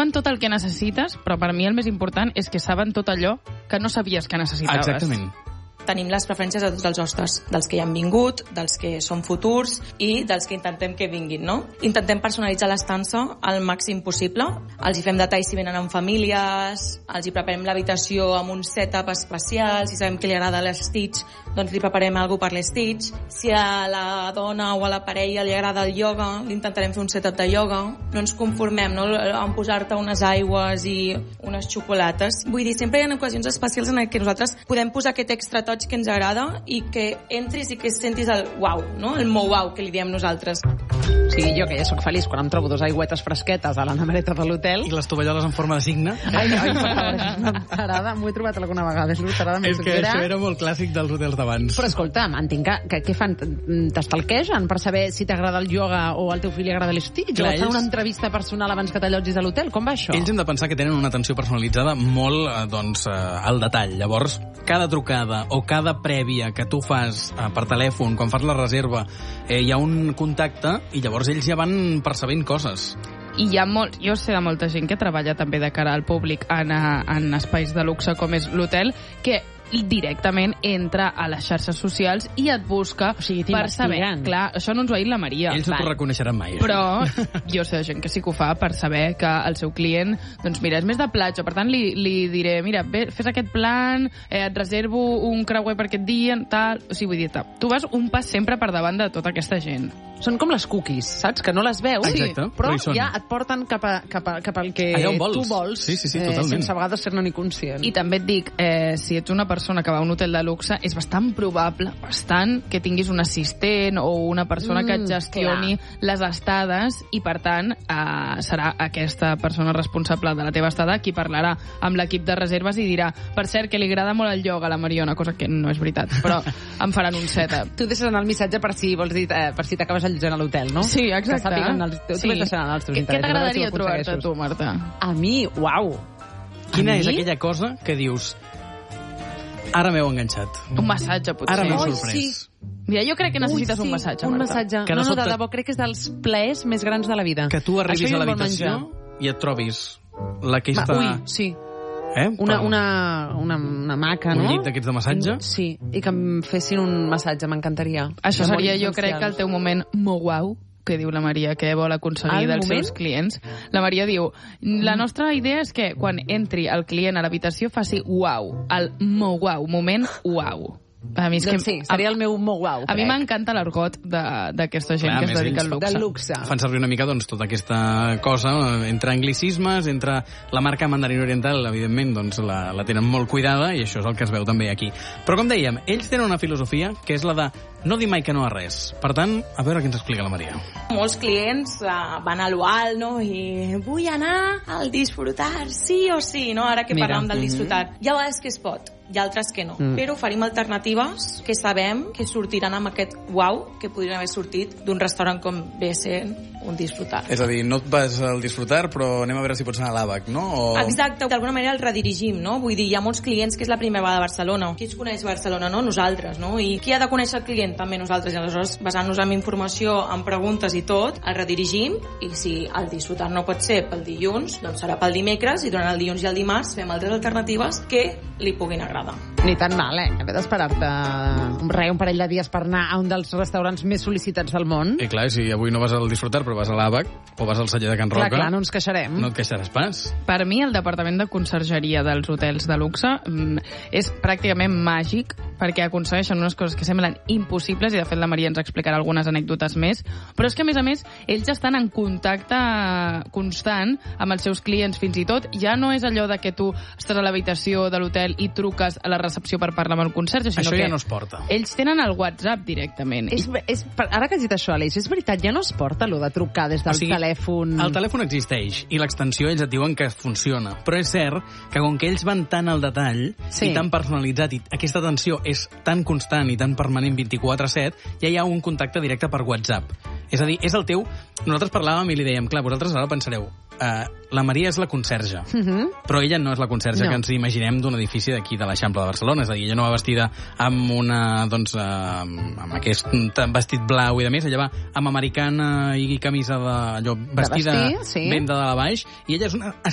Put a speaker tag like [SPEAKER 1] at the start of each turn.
[SPEAKER 1] saben tot el que necessites, però per mi el més important és que saben tot allò que no sabies que necessitaves.
[SPEAKER 2] Exactament.
[SPEAKER 3] Tenim les preferències de tots els hostes, dels que ja han vingut, dels que són futurs i dels que intentem que vinguin, no? Intentem personalitzar l'estança al màxim possible. Els hi fem detalls si venen amb famílies, els hi preparem l'habitació amb un setup especial, si sabem que li agrada l'Stitch, doncs li preparem alguna cosa per l'Stitch. Si a la dona o a la parella li agrada el ioga, li intentarem fer un setup de ioga. No ens conformem, no?, en posar-te unes aigües i unes xocolates. Vull dir, sempre hi ha ocasions especials en què nosaltres podem posar aquest extra toc que ens agrada i que entris i que sentis el uau, no? El wow que li diem nosaltres.
[SPEAKER 4] Sí, jo que ja sóc feliç quan em trobo 2 aigüetes fresquetes a la nevereta de l'hotel.
[SPEAKER 2] I les tovalloles en forma de signe.
[SPEAKER 4] Ai, per favor, és una tarada. M'ho he trobat alguna vegada. És una tarada més
[SPEAKER 2] És que això era molt clàssic dels hotels d'abans.
[SPEAKER 4] Però escolta, entenc que què fan? T'estalquegen per saber si t'agrada el ioga o al teu fill li agrada l'Stitch? O et fan una entrevista personal abans que t'allotgis a l'hotel? Com va això?
[SPEAKER 2] Ells hem de pensar que tenen una atenció personalitzada molt, al detall. Llavors, cada trucada o cada prèvia que tu fas per telèfon, quan fas la reserva, hi ha un contacte i llavors ells ja van percebent coses.
[SPEAKER 1] I hi ha jo sé de molta gent que treballa també de cara al públic en espais de luxe com és l'hotel, que directament entra a les xarxes socials i et busca per saber. Clar, això no ens ho ha dit la Maria.
[SPEAKER 2] Ells no t'ho reconeixeran mai.
[SPEAKER 1] Però jo sé de gent que sí que ho fa per saber que el seu client, doncs mira, és més de platja, per tant li diré, mira, fes aquest plan, et reservo un creuer per aquest dia, tal. O sigui, vull dir, tu vas un pas sempre per davant de tota aquesta gent.
[SPEAKER 4] Són com les cookies, saps? Que no les veus,
[SPEAKER 2] exacte,
[SPEAKER 4] però ja et porten cap al que tu vols,
[SPEAKER 2] sí, totalment.
[SPEAKER 4] sense a vegades ser-ne ni conscient.
[SPEAKER 1] I també et dic, si ets una persona que va a un hotel de luxe, és bastant probable, que tinguis un assistent o una persona que et gestioni les estades i, per tant, serà aquesta persona responsable de la teva estada qui parlarà amb l'equip de reserves i dirà, per cert, que li agrada molt el ioga a la Mariona, cosa que no és veritat, però em faran un setup.
[SPEAKER 4] Tu deixes anar el missatge per si vols dir, per si t'acabes allotjant a l'hotel, no?
[SPEAKER 1] Sí, exacte.
[SPEAKER 4] Que sàpiguen tu ves deixant anar els teus interessos.
[SPEAKER 1] Què t'agradaria trobar-te tu, Marta?
[SPEAKER 4] A mi, uau!
[SPEAKER 2] Quina és aquella cosa que dius, ara m'heu enganxat?
[SPEAKER 1] Un massatge, potser.
[SPEAKER 2] Ara m'heu sorprès.
[SPEAKER 1] Mira, jo crec que necessites un massatge, Marta.
[SPEAKER 4] Un massatge. No, de debò, crec que és dels plaers més grans de la vida.
[SPEAKER 2] Que tu arribis a l'habitació i et trobis aquesta...
[SPEAKER 4] Ui, sí. Una maca, no?
[SPEAKER 2] Un llit d'aquests de massatge?
[SPEAKER 4] Sí, i que em fessin un massatge, m'encantaria.
[SPEAKER 1] Això seria, jo crec, que el teu moment mo-guau, que diu la Maria, que vol aconseguir dels seus clients. La Maria diu, la nostra idea és que quan entri el client a l'habitació faci uau, el mo-guau, moment uau. A mi és que
[SPEAKER 4] sí, seria el meu mo-guau.
[SPEAKER 1] A mi m'encanta l'argot d'aquesta gent que es dedica al luxe.
[SPEAKER 2] Fan servir una mica tota aquesta cosa, entre anglicismes, entre la marca mandarín oriental, evidentment, doncs la tenen molt cuidada i això és el que es veu també aquí. Però com dèiem, ells tenen una filosofia que és la de no dir mai que no a res. Per tant, a veure què ens explica la Maria.
[SPEAKER 3] Molts clients van a lo alt, no? I vull anar al disfrutar, sí o sí, no? Ara que parlem del disfrutar. Hi ha vegades que es pot, hi ha altres que no. Però oferim alternatives que sabem que sortiran amb aquest uau que podrien haver sortit d'un restaurant com ve sent un disfrutar.
[SPEAKER 2] És a dir, no et vas al disfrutar, però anem a veure si pots anar a l'àbac, no?
[SPEAKER 3] Exacte, d'alguna manera el redirigim, no? Vull dir, hi ha molts clients que és la primera vegada a Barcelona. Qui es coneix Barcelona, no? Nosaltres, no? I qui ha de conèixer el client? També nosaltres. I aleshores, basant-nos en informació, en preguntes i tot, el redirigim, i si el disfrutar no pot ser pel dilluns, doncs serà pel dimecres, i durant el dilluns i el dimarts fem altres alternatives que li puguin agradar.
[SPEAKER 4] Ni tan mal, haver d'esperar-te un parell de dies per anar a un dels restaurants més sol·licitats del món.
[SPEAKER 2] I clar, si avui no vas al disfrutar, però vas a l'àbac o vas al celler de Can Roca...
[SPEAKER 4] Clar, no ens queixarem.
[SPEAKER 2] No et queixaràs pas.
[SPEAKER 1] Per mi, el departament de consergeria dels hotels de luxe és pràcticament màgic, perquè aconsegueixen unes coses que semblen impossibles, i de fet la Maria ens explicarà algunes anècdotes més, però és que, a més, ells estan en contacte constant amb els seus clients, fins i tot. Ja no és allò de que tu estàs a l'habitació de l'hotel i truques a la recepció per parlar amb el conserge, sinó
[SPEAKER 2] això
[SPEAKER 1] que
[SPEAKER 2] ja no es porta.
[SPEAKER 1] Ells tenen el WhatsApp directament.
[SPEAKER 4] Ara que has dit això, Aleix, és veritat, ja no es porta allò de trucar des del telèfon...
[SPEAKER 2] El telèfon existeix i l'extensió ells et diuen que funciona, però és cert que com que ells van tan al detall i tan personalitzat i aquesta atenció és tan constant i tan permanent 24/7, ja hi ha un contacte directe per WhatsApp. És a dir, és el teu... Nosaltres parlàvem i li dèiem, clar, vosaltres ara pensareu, la Maria és la conserge, però ella no és la conserge que ens imaginem d'un edifici d'aquí de l'Eixample de Barcelona. És a dir, ella no va vestida amb una, doncs, amb aquest vestit blau i de més, ella va amb americana i camisa d'allò, vestida ben de dalt a baix, i ella és una